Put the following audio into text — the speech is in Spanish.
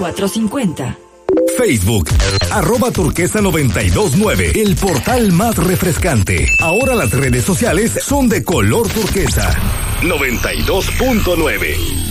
450. Facebook, @turquesa929, el portal más refrescante. Ahora las redes sociales son de color turquesa. 92.9.